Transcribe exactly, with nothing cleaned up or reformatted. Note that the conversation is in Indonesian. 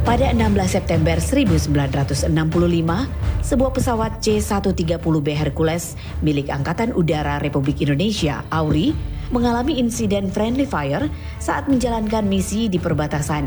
Pada enam belas September seribu sembilan ratus enam puluh lima, sebuah pesawat C seratus tiga puluh B Hercules milik Angkatan Udara Republik Indonesia (A U R I) mengalami insiden friendly fire saat menjalankan misi di perbatasan